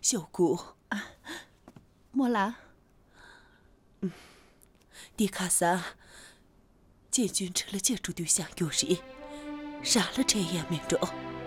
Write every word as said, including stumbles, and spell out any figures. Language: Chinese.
小姑， 莫兰， 迪卡萨建军成了建筑对象有人杀了陈延明州。